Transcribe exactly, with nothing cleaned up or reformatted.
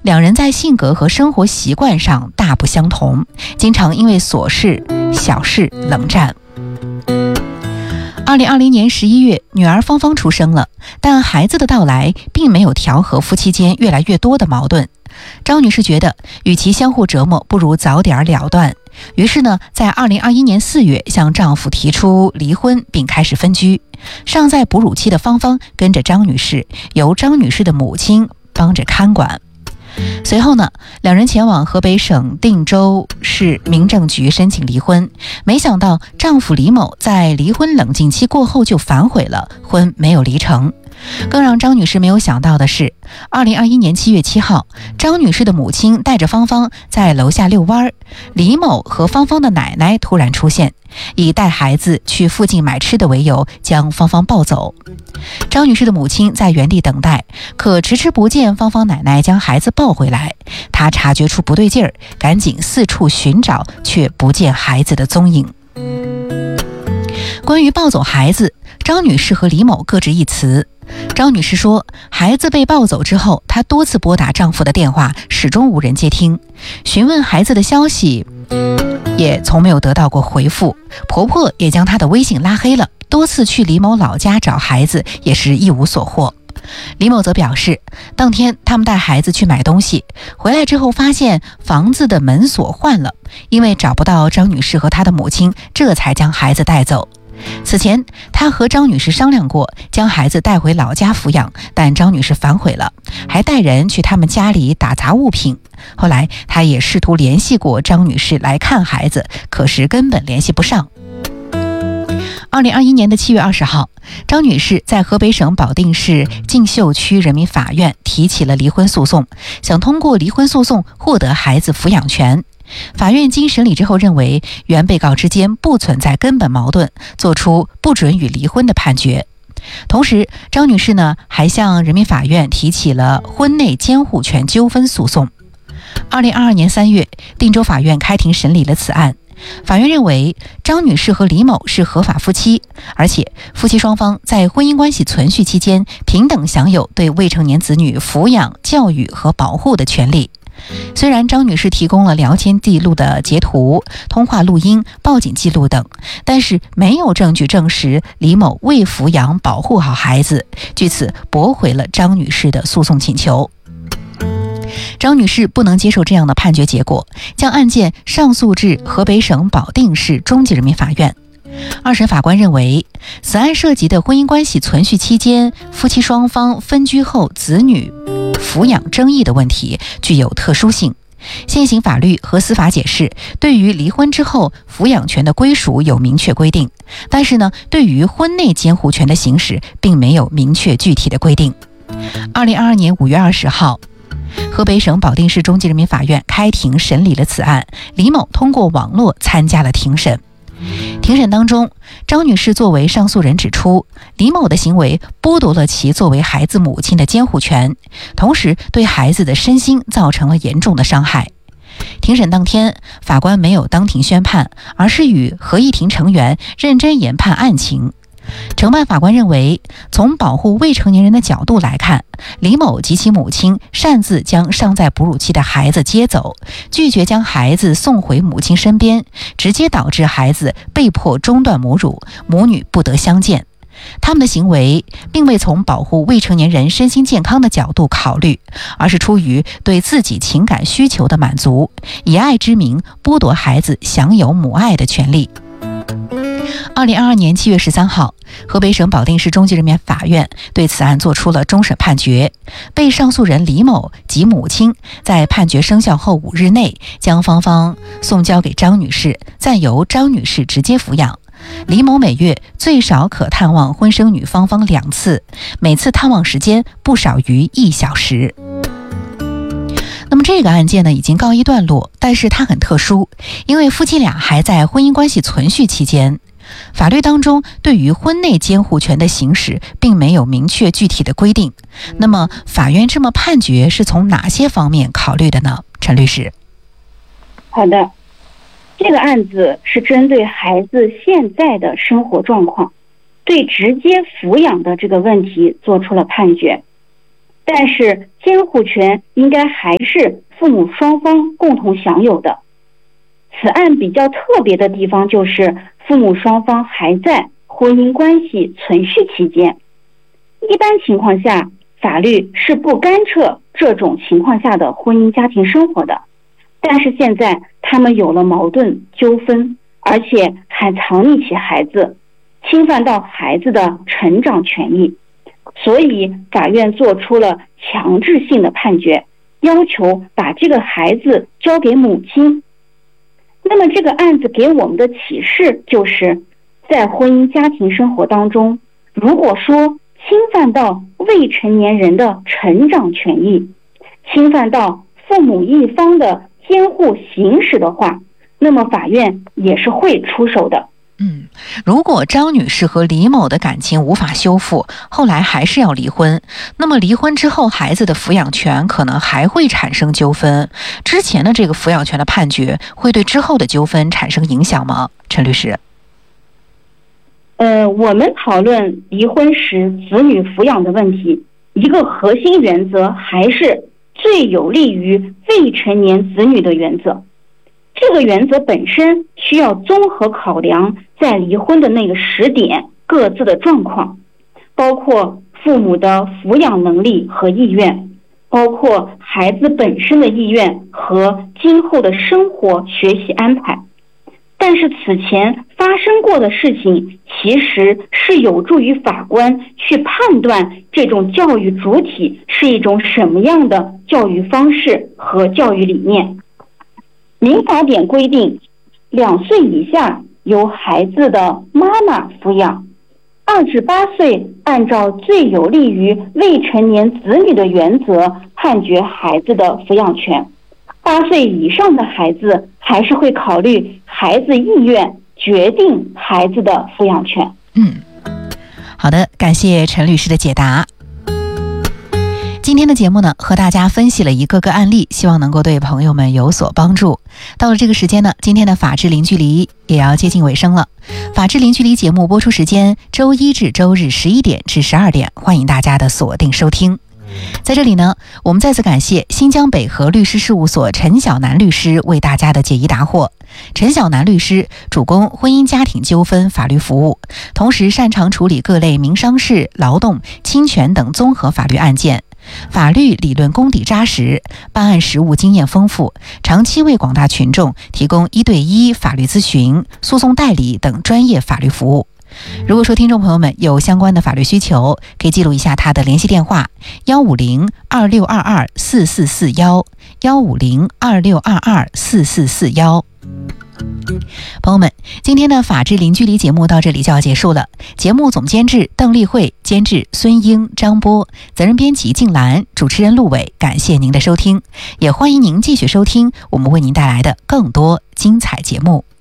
两人在性格和生活习惯上大不相同，经常因为琐事、小事冷战。二零二零年十一月，女儿芳芳出生了，但孩子的到来并没有调和夫妻间越来越多的矛盾。张女士觉得，与其相互折磨，不如早点了断。于是呢，在二零二一年四月向丈夫提出离婚，并开始分居。尚在哺乳期的芳芳跟着张女士，由张女士的母亲帮着看管。随后呢，两人前往河北省定州市民政局申请离婚，没想到丈夫李某在离婚冷静期过后就反悔了，婚没有离成。更让张女士没有想到的是，二零二一年七月七号，张女士的母亲带着芳芳在楼下遛弯，李某和芳芳的奶奶突然出现，以带孩子去附近买吃的为由，将芳芳抱走。张女士的母亲在原地等待，可迟迟不见芳芳奶奶将孩子抱回来。她察觉出不对劲儿，赶紧四处寻找，却不见孩子的踪影。关于抱走孩子，张女士和李某各执一词。张女士说，孩子被抱走之后，她多次拨打丈夫的电话，始终无人接听，询问孩子的消息也从没有得到过回复。婆婆也将她的微信拉黑了，多次去李某老家找孩子，也是一无所获。李某则表示，当天他们带孩子去买东西，回来之后发现房子的门锁换了，因为找不到张女士和她的母亲，这才将孩子带走。此前他和张女士商量过将孩子带回老家抚养，但张女士反悔了，还带人去他们家里打砸物品。后来他也试图联系过张女士来看孩子，可是根本联系不上。二零二一年的七月二十号，张女士在河北省保定市锦绣区人民法院提起了离婚诉讼，想通过离婚诉讼获得孩子抚养权。法院经审理之后认为，原被告之间不存在根本矛盾，作出不准予离婚的判决。同时，张女士呢还向人民法院提起了婚内监护权纠纷诉讼。二零二二年三月，定州法院开庭审理了此案。法院认为，张女士和李某是合法夫妻，而且夫妻双方在婚姻关系存续期间平等享有对未成年子女抚养、教育和保护的权利。虽然张女士提供了聊天记录的截图、通话录音、报警记录等，但是没有证据证实李某未抚养保护好孩子，据此驳回了张女士的诉讼请求。张女士不能接受这样的判决结果，将案件上诉至河北省保定市中级人民法院。二审法官认为，此案涉及的婚姻关系存续期间夫妻双方分居后子女抚养争议的问题具有特殊性。现行法律和司法解释对于离婚之后抚养权的归属有明确规定，但是呢，对于婚内监护权的行使并没有明确具体的规定。二零二二年五月二十号，河北省保定市中级人民法院开庭审理了此案，李某通过网络参加了庭审。庭审当中，张女士作为上诉人指出，李某的行为剥夺了其作为孩子母亲的监护权，同时对孩子的身心造成了严重的伤害。庭审当天，法官没有当庭宣判，而是与合议庭成员认真研判案情。承办法官认为，从保护未成年人的角度来看，李某及其母亲擅自将尚在哺乳期的孩子接走，拒绝将孩子送回母亲身边，直接导致孩子被迫中断母乳，母女不得相见。他们的行为并未从保护未成年人身心健康的角度考虑，而是出于对自己情感需求的满足，以爱之名剥夺孩子享有母爱的权利。二零二二年七月十三号，河北省保定市中级人民法院对此案作出了终审判决。被上诉人李某及母亲在判决生效后五日内将芳芳送交给张女士，暂由张女士直接抚养。李某每月最少可探望婚生女芳芳两次，每次探望时间不少于一小时。那么这个案件呢已经告一段落，但是它很特殊，因为夫妻俩还在婚姻关系存续期间。法律当中对于婚内监护权的行使并没有明确具体的规定，那么法院这么判决是从哪些方面考虑的呢？陈律师。 好的，这个案子是针对孩子现在的生活状况，对直接抚养的这个问题做出了判决。 但是监护权应该还是父母双方共同享有的。此案比较特别的地方就是父母双方还在婚姻关系存续期间。一般情况下，法律是不干涉这种情况下的婚姻家庭生活的，但是现在他们有了矛盾纠纷，而且还藏匿起孩子，侵犯到孩子的成长权益，所以法院做出了强制性的判决，要求把这个孩子交给母亲。那么这个案子给我们的启示就是，在婚姻家庭生活当中，如果说侵犯到未成年人的成长权益，侵犯到父母一方的监护行使的话，那么法院也是会出手的。 嗯，如果张女士和李某的感情无法修复，后来还是要离婚，那么离婚之后孩子的抚养权可能还会产生纠纷。之前的这个抚养权的判决会对之后的纠纷产生影响吗？陈律师。 呃，我们讨论离婚时子女抚养的问题，一个核心原则还是最有利于未成年子女的原则。这个原则本身需要综合考量在离婚的那个时点各自的状况，包括父母的抚养能力和意愿，包括孩子本身的意愿和今后的生活学习安排。但是此前发生过的事情其实是有助于法官去判断这种教育主体是一种什么样的教育方式和教育理念。民法典规定，两岁以下由孩子的妈妈抚养，二至八岁按照最有利于未成年子女的原则判决孩子的抚养权。八岁以上的孩子还是会考虑孩子意愿决定孩子的抚养权。 嗯，好的，感谢陈律师的解答。今天的节目呢，和大家分析了一个个案例，希望能够对朋友们有所帮助。到了这个时间呢，今天的法治零距离也要接近尾声了。法治零距离节目播出时间周一至周日十一点至十二点，欢迎大家的锁定收听。在这里呢，我们再次感谢新疆北河律师事务所陈晓楠律师为大家的解疑答惑。陈晓楠律师主攻婚姻家庭纠纷法律服务，同时擅长处理各类民商事、劳动、侵权等综合法律案件，法律理论功底扎实，办案实务经验丰富，长期为广大群众提供一对一法律咨询、诉讼代理等专业法律服务。如果说听众朋友们有相关的法律需求，可以记录一下他的联系电话：幺五零二六二二四四四幺，幺五零二六二二四四四幺。朋友们，今天的法治零距离节目到这里就要结束了。节目总监制邓丽慧，监制孙英、张波，责任编辑静兰，主持人陆伟。感谢您的收听，也欢迎您继续收听我们为您带来的更多精彩节目。